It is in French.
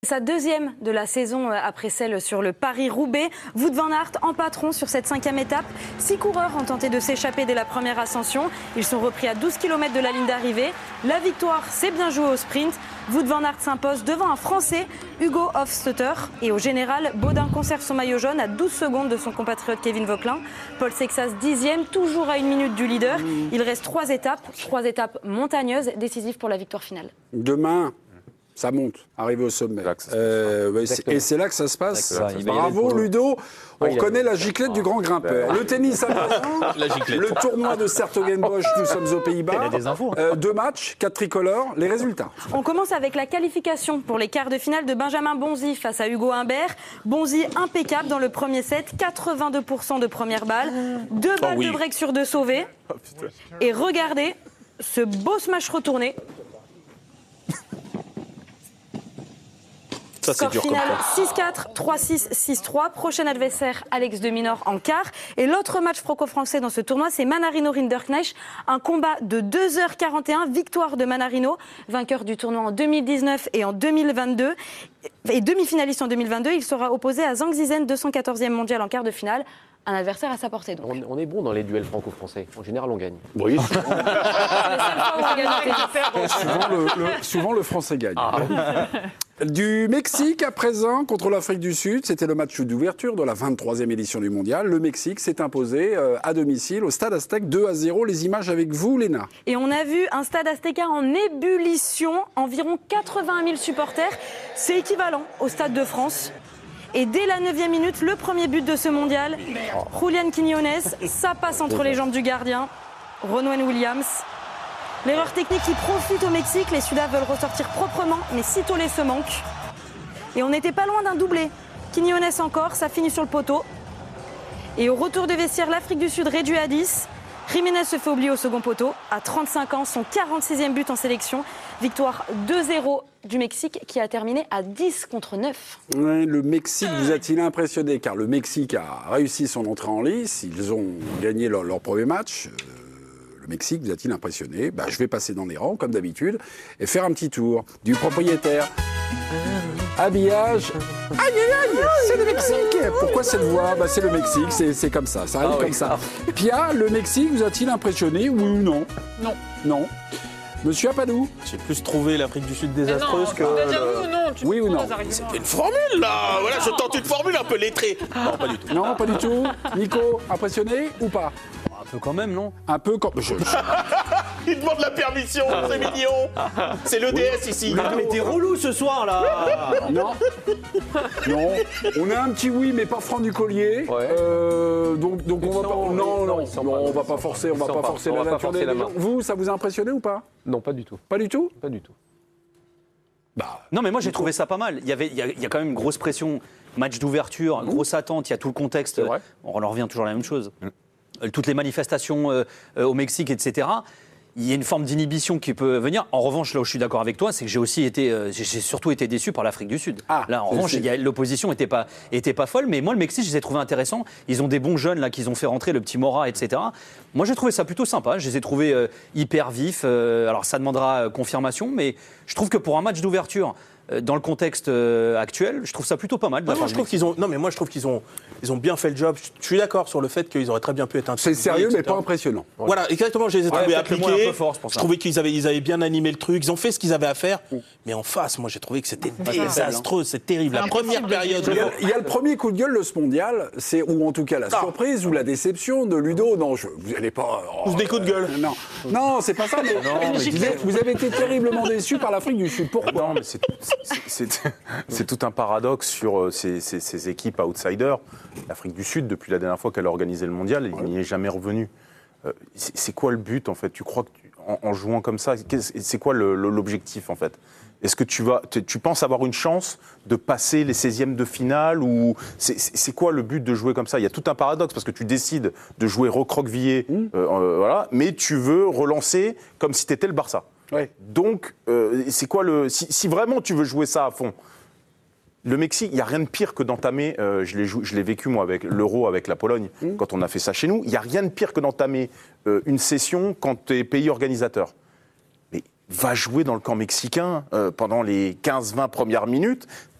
Sa deuxième de la saison après celle sur le Paris-Roubaix. Wout van Aert en patron sur cette 5e étape. 6 coureurs ont tenté de s'échapper dès la première ascension. Ils sont repris à 12 km de la ligne d'arrivée. La victoire s'est bien jouée au sprint. Wout van Aert s'impose devant un Français, Hugo Hofstetter. Et au général, Baudin conserve son maillot jaune à 12 secondes de son compatriote Kevin Vauquelin. Paul Sexas 10e, toujours à 1 minute du leader. Il reste 3 étapes montagneuses, décisives pour la victoire finale. Demain, ça monte, arrivé au sommet. Et c'est là que ça se passe. Bravo Ludo, on reconnaît la giclette du grand grimpeur. Le tennis à présent, le tournoi de Sertogenbosch, nous sommes aux Pays-Bas. 2 matchs, 4 tricolores, les résultats. On commence avec la qualification pour les quarts de finale de Benjamin Bonzi face à Hugo Humbert. Bonzi impeccable dans le premier set, 82% de première balle, 2 balles de break sur 2 sauvées. Et regardez ce beau smash retourné. Ça, score final 6-4, 3-6, 6-3. Prochain adversaire, Alex de Minaur en quart. Et l'autre match franco-français dans ce tournoi, c'est Manarino-Rinderknecht. Un combat de 2h41, victoire de Manarino, vainqueur du tournoi en 2019 et en 2022. Et demi-finaliste en 2022, il sera opposé à Zhang Zizen, 214e mondial en quart de finale. Un adversaire à sa portée, donc. On est bon dans les duels franco-français. En général, on gagne. Oui. Souvent, le Français gagne. Du Mexique à présent contre l'Afrique du Sud, c'était le match d'ouverture de la 23e édition du mondial. Le Mexique s'est imposé à domicile au Stade Aztec 2-0. Les images avec vous, Léna. Et on a vu un Stade Azteca en ébullition, environ 80 000 supporters. C'est équivalent au Stade de France. Et dès la 9e minute, le premier but de ce mondial, Julián Quiñones, ça passe entre les jambes du gardien, Ronwen Williams. L'erreur technique qui profite au Mexique, les Sudaf veulent ressortir proprement, mais sitôt les se manquent. Et on n'était pas loin d'un doublé. Quiñones encore, ça finit sur le poteau. Et au retour de vestiaire, l'Afrique du Sud réduit à 10. Jiménez se fait oublier au second poteau. À 35 ans, son 46e but en sélection. Victoire 2-0 du Mexique qui a terminé à 10-9. Ouais, le Mexique vous a-t-il impressionné? Car le Mexique a réussi son entrée en lice. Ils ont gagné leur premier match. Le Mexique vous a-t-il impressionné? Je vais passer dans les rangs, comme d'habitude, et faire un petit tour du propriétaire. Habillage. Aïe, aïe, aïe, c'est le Mexique. Pourquoi cette voix? C'est le Mexique, c'est comme ça, ça arrive comme ça. Pia, le Mexique vous a-t-il impressionné, oui ou non? Non. Non. Monsieur Apadou? J'ai plus trouvé l'Afrique du Sud désastreuse que... Oui ou non? C'était une formule, là. Voilà, je tente une formule un peu lettrée. Non, pas du tout. Non, pas du tout. Nico, impressionné ou pas? Un peu quand même, non? Un peu quand... Il demande la permission, c'est mignon. C'est l'EDS ici. Mais t'es relou ce soir, là. Non. Non. On a un petit oui, mais pas franc du collier. Donc on va pas... Non, on va pas forcer, la nature des gens. Vous, ça vous a impressionné ou pas? Non, pas du tout. Pas du tout? Pas du tout. Non, mais moi j'ai trouvé ça pas mal. Il y a quand même une grosse pression, match d'ouverture, grosse attente, il y a tout le contexte. On en revient toujours à la même chose. Toutes les manifestations au Mexique, etc. Il y a une forme d'inhibition qui peut venir. En revanche, là où je suis d'accord avec toi, c'est que j'ai surtout été déçu par l'Afrique du Sud. Là, en revanche, l'opposition n'était pas folle, mais moi, le Mexique, je les ai trouvés intéressants. Ils ont des bons jeunes là qu'ils ont fait rentrer, le petit Mora, etc. Moi, j'ai trouvé ça plutôt sympa. Je les ai trouvés hyper vifs. Alors, ça demandera confirmation, mais je trouve que pour un match d'ouverture, dans le contexte actuel, je trouve ça plutôt pas mal. Moi, je trouve qu'ils ont bien fait le job. Je suis d'accord sur le fait qu'ils auraient très bien pu être intelligents. C'est sérieux, mais pas impressionnant. Voilà, exactement. Je les ai trouvés appliqués. Un peu fort, je trouvais qu'ils avaient bien animé le truc. Ils ont fait ce qu'ils avaient à faire. Mais en face, moi, j'ai trouvé que c'était désastreux. C'est terrible. La première période. Il y a le premier coup de gueule de ce mondial, ou en tout cas la surprise ou la déception de Ludo. Non, vous n'allez pas. Tous des coups de gueule. Non, c'est pas ça. Mais vous avez été terriblement déçus par l'Afrique du Sud. Pourquoi? Non, mais c'est tout un paradoxe sur ces équipes outsiders. L'Afrique du Sud, depuis la dernière fois qu'elle a organisé le mondial, il n'y est jamais revenu. C'est quoi le but, en fait? Tu crois en jouant comme ça, c'est quoi l'objectif, en fait? Est-ce que tu penses avoir une chance de passer les 16e de finale, ou c'est quoi le but de jouer comme ça? Il y a tout un paradoxe, parce que tu décides de jouer recroquevillé, voilà, mais tu veux relancer comme si tu étais le Barça. Donc, c'est quoi si vraiment tu veux jouer ça à fond, le Mexique, il n'y a rien de pire que d'entamer, je l'ai vécu moi avec l'Euro avec la Pologne, quand on a fait ça chez nous, il n'y a rien de pire que d'entamer une session quand tu es pays organisateur. va jouer dans le camp mexicain pendant les 15-20 premières minutes.